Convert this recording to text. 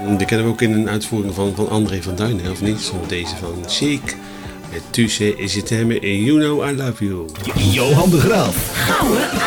Die kennen we ook in een uitvoering van André van Duinen, of niet? Zoals deze van Chic. Tu sais, je t'aime et you know I love you. Johan de Graaf.